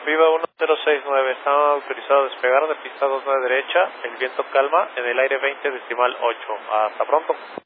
Viva 1069, está autorizado a despegar de pista 29 derecha, el viento calma, en el aire 20 decimal 8. Hasta pronto.